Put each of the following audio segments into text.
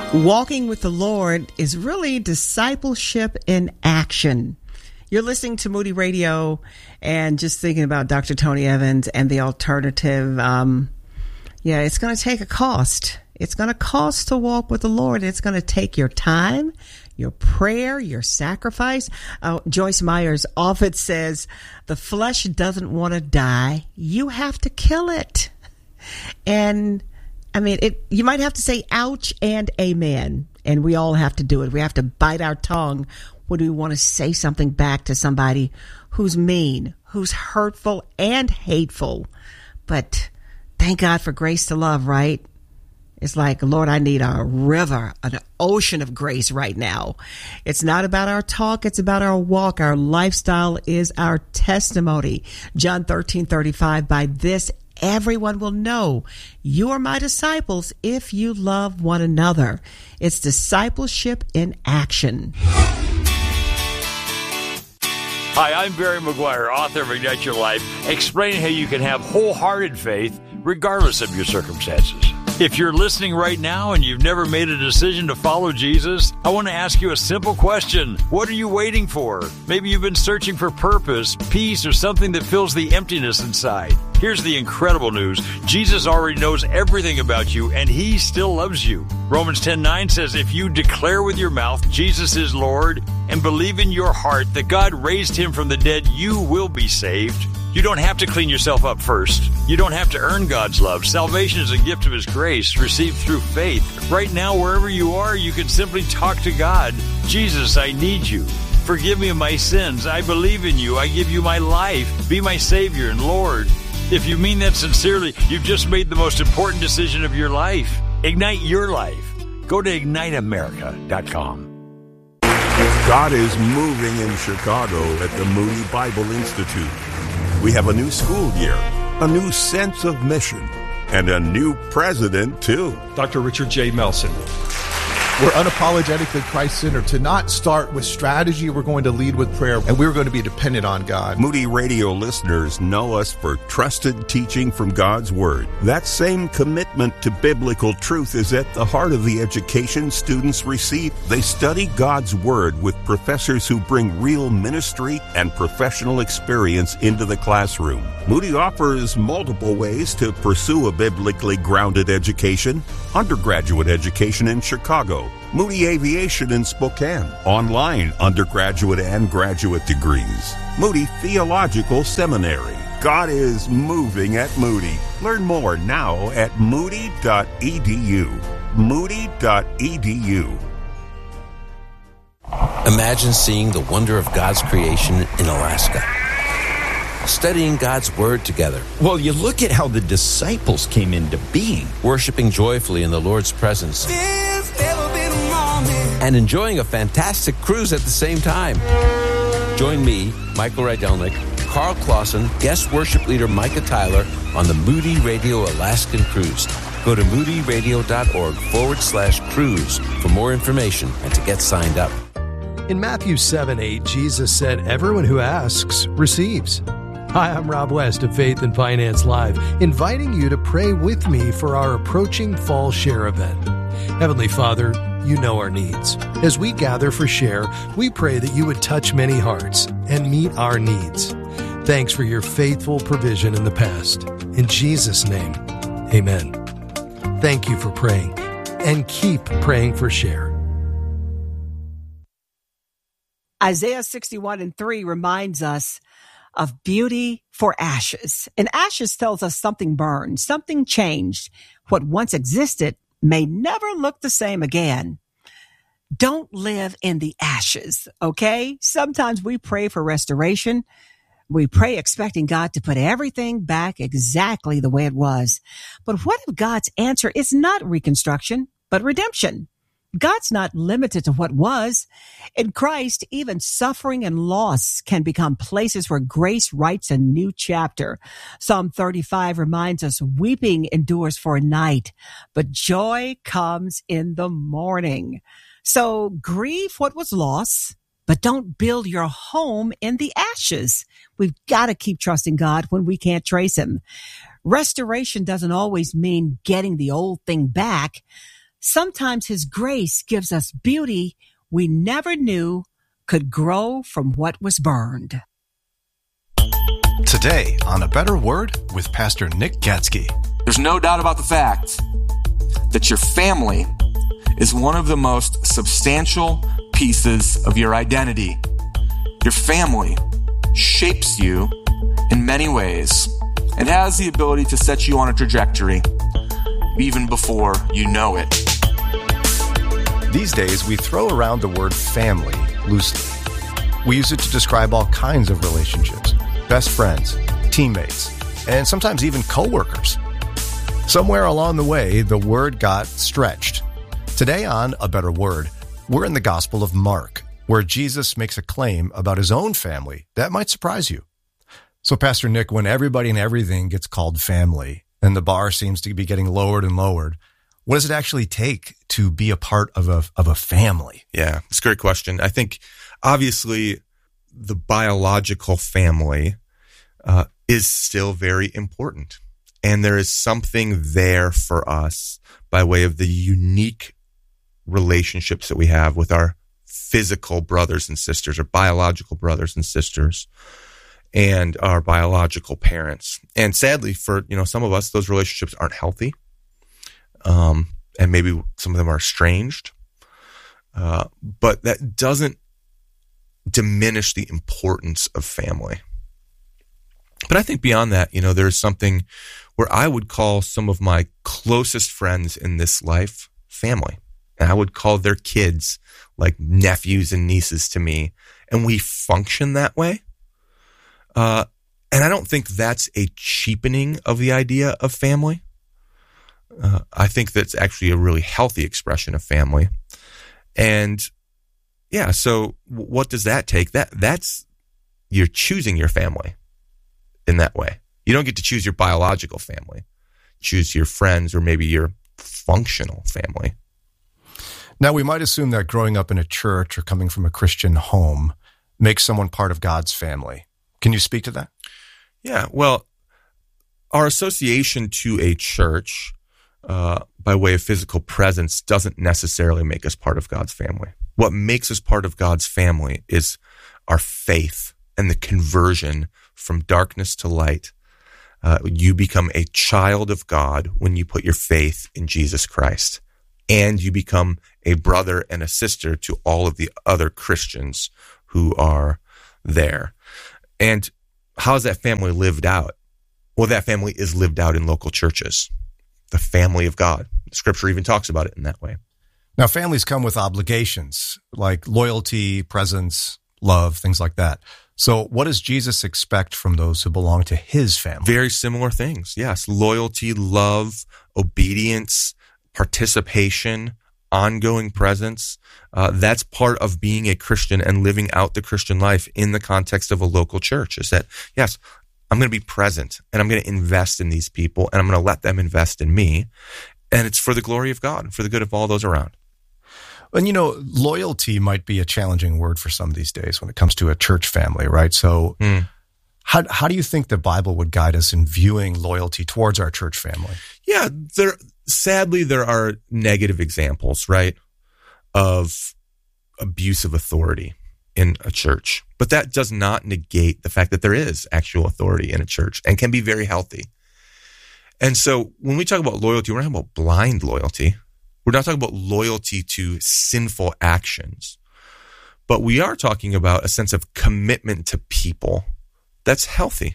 Walking with the Lord is really discipleship in action. You're listening to Moody Radio and just thinking about Dr. Tony Evans and the alternative. It's going to take a cost. It's going to cost to walk with the Lord. It's going to take your time, your prayer, your sacrifice. Joyce Myers often says, the flesh doesn't want to die. You have to kill it. And you might have to say ouch and amen, and we all have to do it. We have to bite our tongue when we want to say something back to somebody who's mean, who's hurtful and hateful. But thank God for grace to love, right? It's like, Lord, I need a river, an ocean of grace right now. It's not about our talk. It's about our walk. Our lifestyle is our testimony. John 13:35, by this everyone will know you are my disciples if you love one another. It's discipleship in action. Hi, I'm Barry McGuire, author of Ignite Your Life, explaining how you can have wholehearted faith regardless of your circumstances. If you're listening right now and you've never made a decision to follow Jesus, I want to ask you a simple question. What are you waiting for? Maybe you've been searching for purpose, peace, or something that fills the emptiness inside. Here's the incredible news. Jesus already knows everything about you, and He still loves you. Romans 10:9 says, if you declare with your mouth Jesus is Lord and believe in your heart that God raised Him from the dead, you will be saved. You don't have to clean yourself up first. You don't have to earn God's love. Salvation is a gift of His grace, received through faith. Right now, wherever you are, you can simply talk to God. Jesus, I need you. Forgive me of my sins. I believe in you. I give you my life. Be my Savior and Lord. If you mean that sincerely, you've just made the most important decision of your life. Ignite your life. Go to IgniteAmerica.com. God is moving in Chicago at the Moody Bible Institute. We have a new school year, a new sense of mission, and a new president, too. Dr. Richard J. Melson. We're unapologetically Christ-centered. To not start with strategy, we're going to lead with prayer, and we're going to be dependent on God. Moody Radio listeners know us for trusted teaching from God's Word. That same commitment to biblical truth is at the heart of the education students receive. They study God's Word with professors who bring real ministry and professional experience into the classroom. Moody offers multiple ways to pursue a biblically grounded education. Undergraduate education in Chicago, Moody Aviation in Spokane, online undergraduate and graduate degrees, Moody Theological Seminary. God is moving at Moody. Learn more now at moody.edu. Moody.edu. Imagine seeing the wonder of God's creation in Alaska. Studying God's Word together. Well, you look at how the disciples came into being. Worshiping joyfully in the Lord's presence. And enjoying a fantastic cruise at the same time. Join me, Michael Rydelnik, Carl Clausen, guest worship leader Micah Tyler on the Moody Radio Alaskan Cruise. Go to moodyradio.org/cruise for more information and to get signed up. In Matthew 7:8, Jesus said, everyone who asks receives. Hi, I'm Rob West of Faith and Finance Live, inviting you to pray with me for our approaching Fall Share event. Heavenly Father, you know our needs. As we gather for Share, we pray that you would touch many hearts and meet our needs. Thanks for your faithful provision in the past. In Jesus' name, amen. Thank you for praying, and keep praying for Share. Isaiah 61:3 reminds us of beauty for ashes. And ashes tells us something burned, something changed. What once existed may never look the same again. Don't live in the ashes, okay? Sometimes we pray for restoration. We pray expecting God to put everything back exactly the way it was. But what if God's answer is not reconstruction, but redemption? God's not limited to what was. In Christ, even suffering and loss can become places where grace writes a new chapter. Psalm 35 reminds us, weeping endures for a night, but joy comes in the morning. So grieve what was lost, but don't build your home in the ashes. We've got to keep trusting God when we can't trace Him. Restoration doesn't always mean getting the old thing back. Sometimes His grace gives us beauty we never knew could grow from what was burned. Today on A Better Word with Pastor Nick Gatsky. There's no doubt about the fact that your family is one of the most substantial pieces of your identity. Your family shapes you in many ways and has the ability to set you on a trajectory even before you know it. These days, we throw around the word family loosely. We use it to describe all kinds of relationships, best friends, teammates, and sometimes even coworkers. Somewhere along the way, the word got stretched. Today on A Better Word, we're in the Gospel of Mark, where Jesus makes a claim about his own family that might surprise you. So, Pastor Nick, when everybody and everything gets called family, and the bar seems to be getting lowered and lowered, what does it actually take to be a part of a family? Yeah, it's a great question. I think, obviously, the biological family is still very important. And there is something there for us by way of the unique relationships that we have with our physical brothers and sisters, or biological brothers and sisters, and our biological parents. And sadly, for some of us, those relationships aren't healthy. And maybe some of them are estranged. But that doesn't diminish the importance of family. But I think beyond that, there's something where I would call some of my closest friends in this life family. And I would call their kids like nephews and nieces to me. And we function that way. And I don't think that's a cheapening of the idea of family. I think that's actually a really healthy expression of family. And yeah, so what does that take? That's you're choosing your family in that way. You don't get to choose your biological family. Choose your friends or maybe your functional family. Now, we might assume that growing up in a church or coming from a Christian home makes someone part of God's family. Can you speak to that? Yeah, well, our association to a church by way of physical presence doesn't necessarily make us part of God's family. What makes us part of God's family is our faith and the conversion from darkness to light. You become a child of God when you put your faith in Jesus Christ, and you become a brother and a sister to all of the other Christians who are there. And how is that family lived out? Well, that family is lived out in local churches, the family of God. Scripture even talks about it in that way. Now, families come with obligations like loyalty, presence, love, things like that. So what does Jesus expect from those who belong to his family? Very similar things. Yes. Loyalty, love, obedience, participation, ongoing presence. That's part of being a Christian and living out the Christian life in the context of a local church, is that, yes, I'm going to be present and I'm going to invest in these people and I'm going to let them invest in me. And it's for the glory of God and for the good of all those around. And, loyalty might be a challenging word for some these days when it comes to a church family, right? So how do you think the Bible would guide us in viewing loyalty towards our church family? Yeah, sadly, there are negative examples, right, of abuse of authority in a church. But that does not negate the fact that there is actual authority in a church and can be very healthy. And so when we talk about loyalty, we're not talking about blind loyalty. We're not talking about loyalty to sinful actions. But we are talking about a sense of commitment to people that's healthy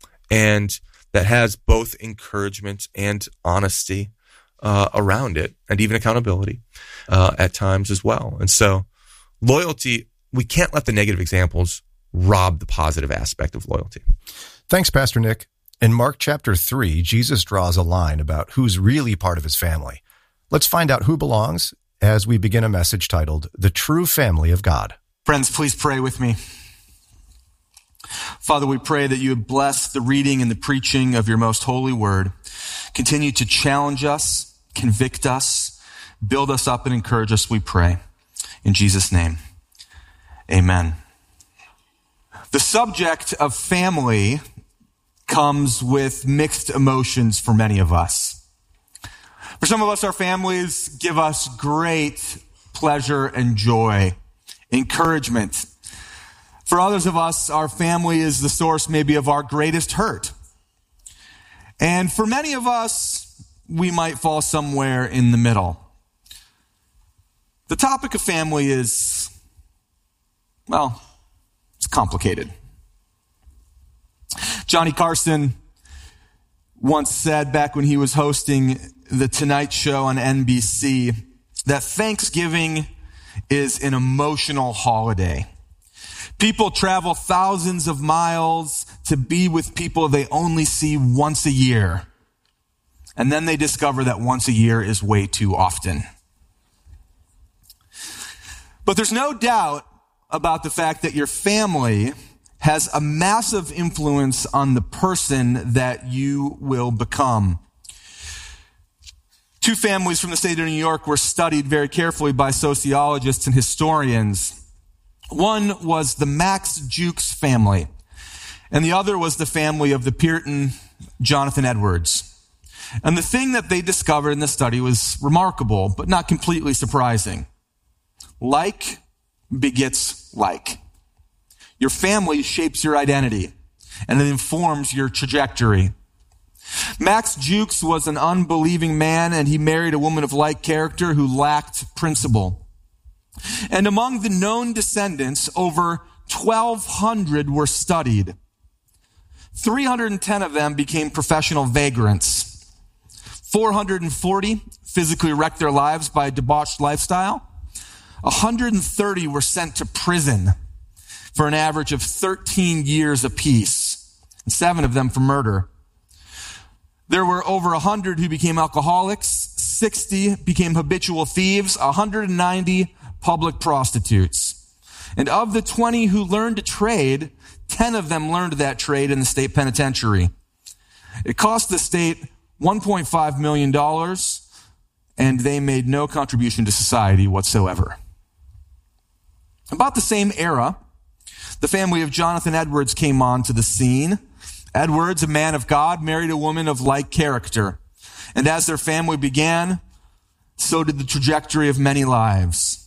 and that has both encouragement and honesty around it, and even accountability at times as well. And so loyalty, we can't let the negative examples rob the positive aspect of loyalty. Thanks, Pastor Nick. In Mark chapter 3, Jesus draws a line about who's really part of his family. Let's find out who belongs as we begin a message titled, The True Family of God. Friends, please pray with me. Father, we pray that you would bless the reading and the preaching of your most holy word. Continue to challenge us, convict us, build us up, and encourage us, we pray. In Jesus' name, amen. The subject of family comes with mixed emotions for many of us. For some of us, our families give us great pleasure and joy, encouragement. For others of us, our family is the source maybe of our greatest hurt. And for many of us, we might fall somewhere in the middle. The topic of family is, well, it's complicated. Johnny Carson once said back when he was hosting The Tonight Show on NBC that Thanksgiving is an emotional holiday. People travel thousands of miles to be with people they only see once a year. And then they discover that once a year is way too often. But there's no doubt about the fact that your family has a massive influence on the person that you will become. Two families from the state of New York were studied very carefully by sociologists and historians. One was the Max Jukes family, and the other was the family of the Puritan Jonathan Edwards. And the thing that they discovered in the study was remarkable, but not completely surprising. Like begets like. Your family shapes your identity, and it informs your trajectory. Max Jukes was an unbelieving man, and he married a woman of like character who lacked principle. And among the known descendants, over 1,200 were studied. 310 of them became professional vagrants. 440 physically wrecked their lives by a debauched lifestyle. 130 were sent to prison for an average of 13 years apiece, and 7 of them for murder. There were over 100 who became alcoholics, 60 became habitual thieves, 190 public prostitutes. And of the 20 who learned a trade, 10 of them learned that trade in the state penitentiary. It cost the state $1.5 million, and they made no contribution to society whatsoever. About the same era, the family of Jonathan Edwards came onto the scene. Edwards, a man of God, married a woman of like character. And as their family began, so did the trajectory of many lives.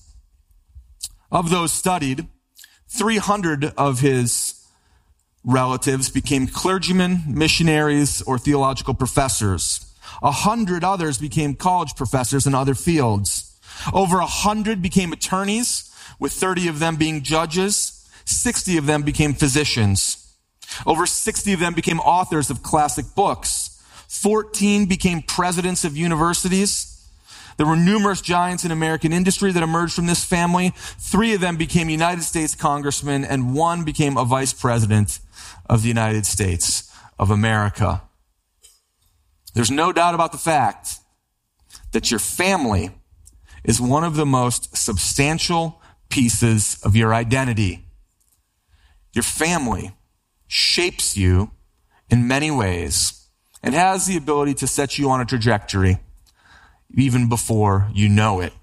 Of those studied, 300 of his relatives became clergymen, missionaries, or theological professors. 100 others became college professors in other fields. Over 100 became attorneys, with 30 of them being judges. 60 of them became physicians. Over 60 of them became authors of classic books. 14 became presidents of universities. There were numerous giants in American industry that emerged from this family. 3 of them became United States congressmen, and 1 became a vice president of the United States of America. There's no doubt about the fact that your family is one of the most substantial pieces of your identity. Your family shapes you in many ways and has the ability to set you on a trajectory even before you know it.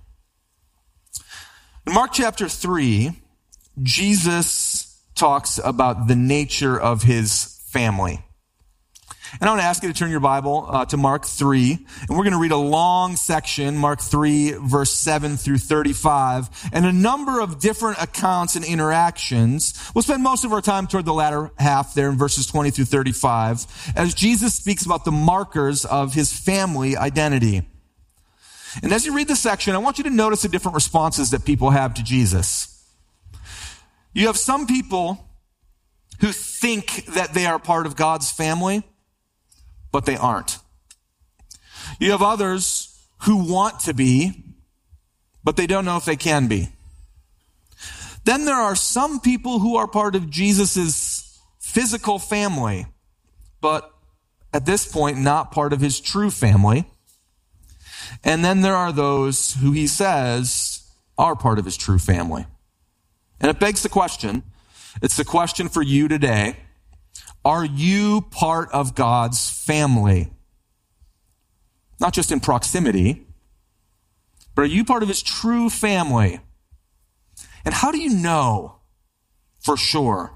In Mark chapter 3, Jesus talks about the nature of his family. And I want to ask you to turn your Bible to Mark 3, and we're going to read a long section, Mark 3, verse 7 through 35, and a number of different accounts and interactions. We'll spend most of our time toward the latter half there in verses 20 through 35, as Jesus speaks about the markers of his family identity. And as you read this section, I want you to notice the different responses that people have to Jesus. You have some people who think that they are part of God's family, but they aren't. You have others who want to be, but they don't know if they can be. Then there are some people who are part of Jesus's physical family, but at this point, not part of his true family. And then there are those who he says are part of his true family. And it begs the question, it's the question for you today, are you part of God's family? Not just in proximity, but are you part of his true family? And how do you know for sure?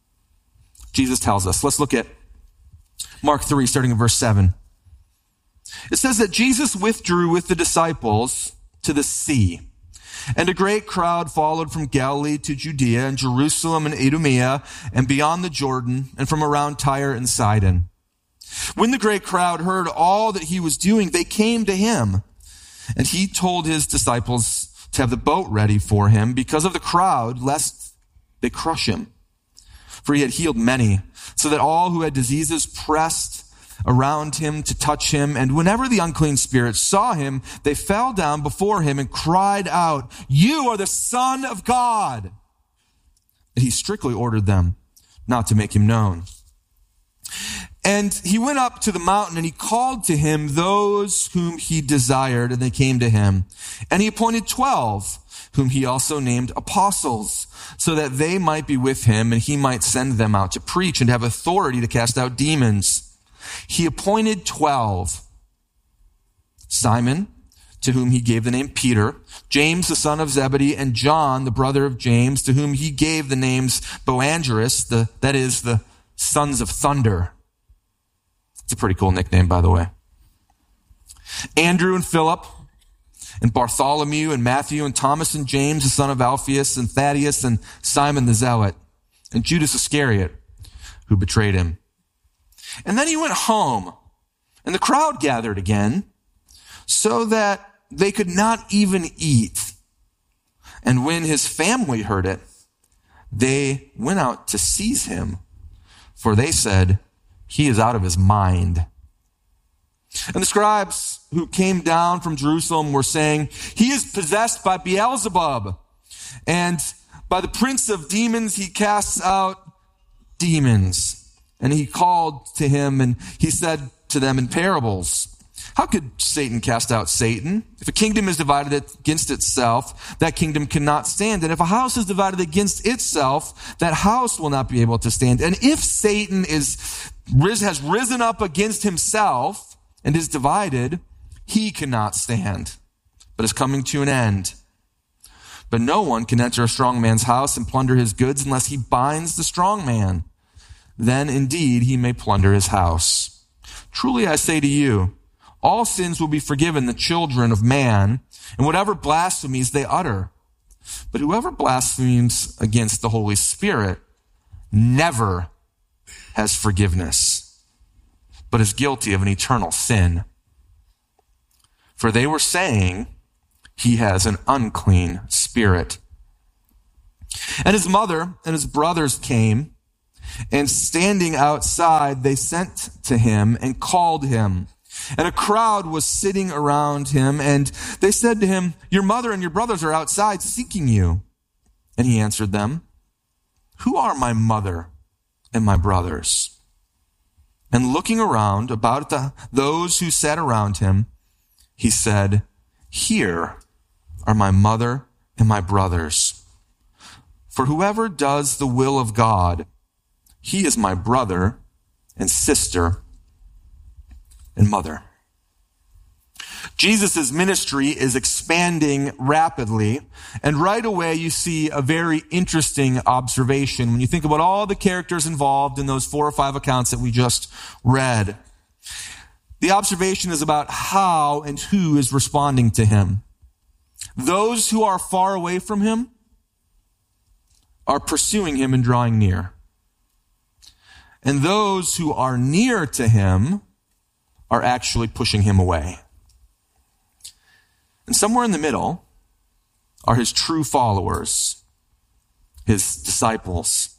Jesus tells us. Let's look at Mark 3, starting in verse 7. It says that Jesus withdrew with the disciples to the sea, and a great crowd followed from Galilee to Judea and Jerusalem and Idumea and beyond the Jordan and from around Tyre and Sidon. When the great crowd heard all that he was doing, they came to him, and he told his disciples to have the boat ready for him because of the crowd, lest they crush him. For he had healed many, so that all who had diseases pressed around him to touch him. And whenever the unclean spirits saw him, they fell down before him and cried out, "You are the Son of God." And he strictly ordered them not to make him known. And he went up to the mountain, and he called to him those whom he desired, and they came to him. And he appointed 12, whom he also named apostles, so that they might be with him, and he might send them out to preach and have authority to cast out demons. He appointed 12. Simon, to whom he gave the name Peter, James the son of Zebedee, and John the brother of James, to whom he gave the names Boanerges, that is, the sons of thunder. It's a pretty cool nickname, by the way. Andrew and Philip, and Bartholomew and Matthew and Thomas and James the son of Alphaeus and Thaddeus and Simon the Zealot, and Judas Iscariot, who betrayed him. And then he went home, and the crowd gathered again, so that they could not even eat. And when his family heard it, they went out to seize him, for they said, "He is out of his mind." And the scribes who came down from Jerusalem were saying, "He is possessed by Beelzebub, and by the prince of demons he casts out demons." And he called to him, and he said to them in parables, "How could Satan cast out Satan? If a kingdom is divided against itself, that kingdom cannot stand. And if a house is divided against itself, that house will not be able to stand. And if Satan has risen up against himself and is divided, he cannot stand, but is coming to an end. But no one can enter a strong man's house and plunder his goods unless he binds the strong man. Then indeed he may plunder his house. Truly I say to you, all sins will be forgiven the children of man, and whatever blasphemies they utter. But whoever blasphemes against the Holy Spirit never has forgiveness, but is guilty of an eternal sin." For they were saying, "He has an unclean spirit." And his mother and his brothers came, and standing outside, they sent to him and called him. And a crowd was sitting around him, and they said to him, "Your mother and your brothers are outside seeking you." And he answered them, "Who are my mother and my brothers?" And looking around about those who sat around him, he said, "Here are my mother and my brothers. For whoever does the will of God, he is my brother and sister and mother." Jesus' ministry is expanding rapidly, and right away you see a very interesting observation when you think about all the characters involved in those 4 or 5 accounts that we just read. The observation is about how and who is responding to him. Those who are far away from him are pursuing him and drawing near. And those who are near to him are actually pushing him away. And somewhere in the middle are his true followers, his disciples.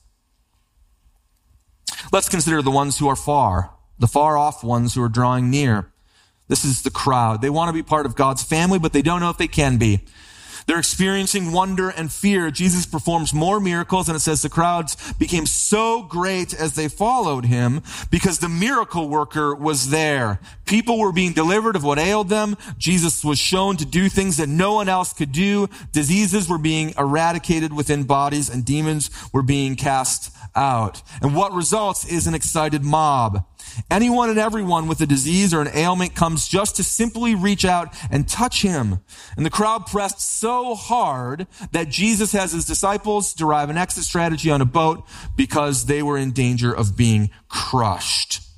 Let's consider the ones who are far, the far off ones who are drawing near. This is the crowd. They want to be part of God's family, but they don't know if they can be. They're experiencing wonder and fear. Jesus performs more miracles, and it says the crowds became so great as they followed him because the miracle worker was there. People were being delivered of what ailed them. Jesus was shown to do things that no one else could do. Diseases were being eradicated within bodies, and demons were being cast out. And what results is an excited mob. Anyone and everyone with a disease or an ailment comes just to simply reach out and touch him. And the crowd pressed so hard that Jesus has his disciples derive an exit strategy on a boat because they were in danger of being crushed.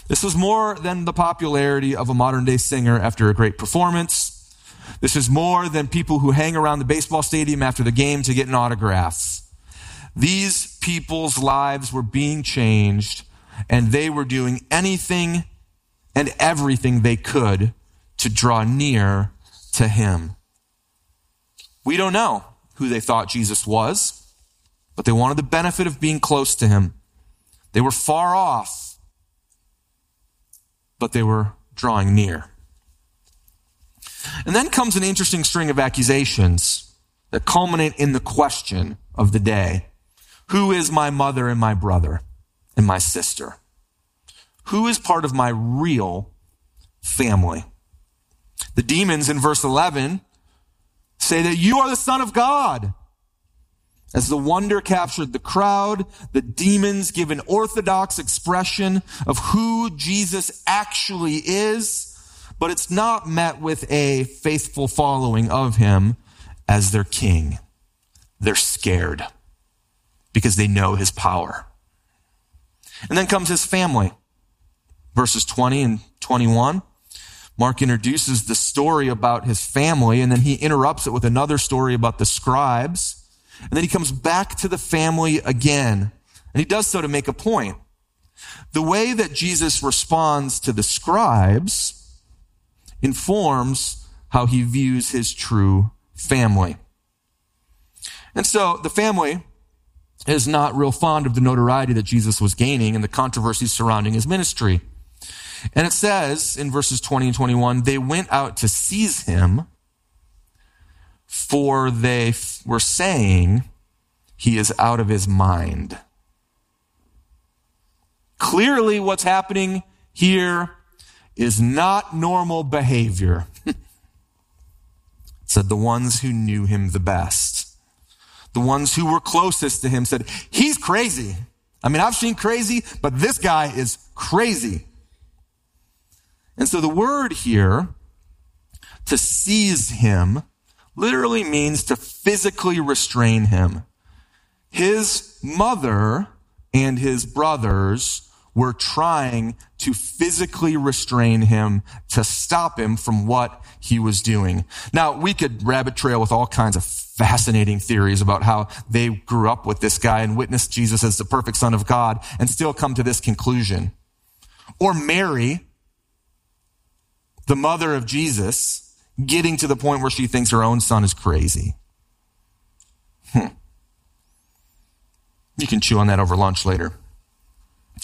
This was more than the popularity of a modern-day singer after a great performance. This is more than people who hang around the baseball stadium after the game to get an autograph. These people's lives were being changed, and they were doing anything and everything they could to draw near to him. We don't know who they thought Jesus was, but they wanted the benefit of being close to him. They were far off, but they were drawing near. And then comes an interesting string of accusations that culminate in the question of the day. Who is my mother and my brother and my sister? Who is part of my real family? The demons in verse 11 say that you are the Son of God. As the wonder captured the crowd, the demons give an orthodox expression of who Jesus actually is, but it's not met with a faithful following of him as their king. They're scared because they know his power. And then comes his family. Verses 20 and 21. Mark introduces the story about his family, and then he interrupts it with another story about the scribes. And then he comes back to the family again. And he does so to make a point. The way that Jesus responds to the scribes informs how he views his true family. And so the family is not real fond of the notoriety that Jesus was gaining and the controversies surrounding his ministry. And it says in verses 20 and 21, they went out to seize him, for they were saying he is out of his mind. Clearly what's happening here is not normal behavior, said the ones who knew him the best. The ones who were closest to him said, he's crazy. I mean, I've seen crazy, but this guy is crazy. And so the word here, to seize him, literally means to physically restrain him. His mother and his brothers were trying to physically restrain him to stop him from what he was doing. Now, we could rabbit trail with all kinds of fascinating theories about how they grew up with this guy and witnessed Jesus as the perfect Son of God and still come to this conclusion. Or Mary, the mother of Jesus, getting to the point where she thinks her own son is crazy. You can chew on that over lunch later.